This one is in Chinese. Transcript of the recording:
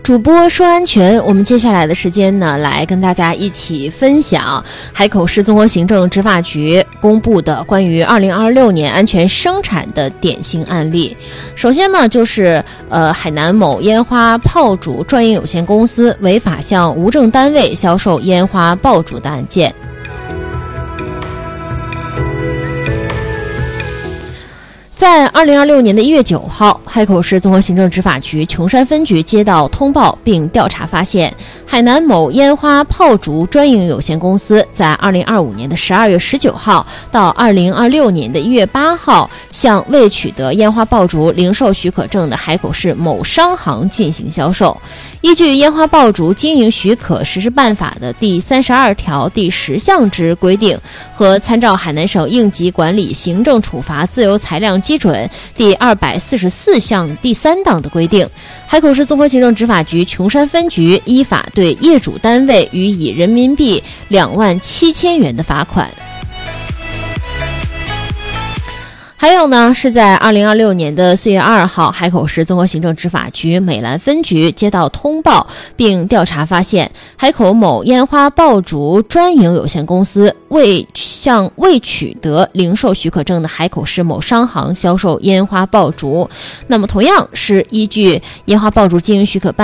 主播说安全，我们接下来的时间呢，来跟大家一起分享海口市综合行政执法局公布的关于2026年安全生产的典型案例。首先呢，就是海南某烟花炮竹专营有限公司违法向无证单位销售烟花爆竹的案件。在2026年的1月9号，海口市综合行政执法局琼山分局接到通报并调查发现，海南某烟花炮竹专营有限公司在2025年的12月19号到2026年的1月8号，向未取得烟花爆竹零售许可证的海口市某商行进行销售。依据《烟花爆竹经营许可实施办法》的第32条第10项之规定和参照海南省应急管理行政处罚自由裁量基准第244项第3档的规定，海口市综合行政执法局琼山分局依法对业主单位予以人民币27000元的罚款。还有呢，是在2026年的4月2号，海口市综合行政执法局美兰分局接到通报并调查发现，海口某烟花爆竹专营有限公司未取得零售许可证的海口市某商行销售烟花爆竹。那么同样是依据烟花爆竹经营许可办